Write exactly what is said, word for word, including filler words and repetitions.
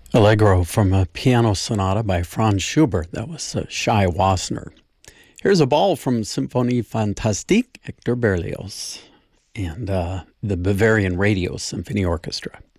Allegro from a piano sonata by Franz Schubert. That was uh, Shai Wassenaar. Here's a ball from Symphonie Fantastique, Hector Berlioz, and uh, the Bavarian Radio Symphony Orchestra.